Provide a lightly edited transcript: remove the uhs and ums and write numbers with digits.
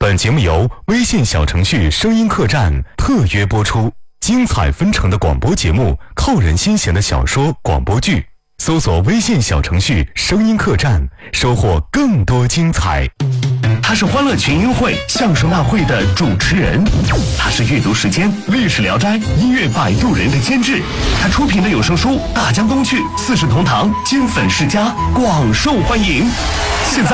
本节目由微信小程序声音客栈特约播出，精彩纷呈的广播节目，扣人心弦的小说广播剧，搜索微信小程序声音客栈，收获更多精彩。他是欢乐群英会相声大会的主持人，他是阅读时间历史聊斋音乐摆渡人的监制，他出品的有声书大江东去四世同堂金粉世家广受欢迎。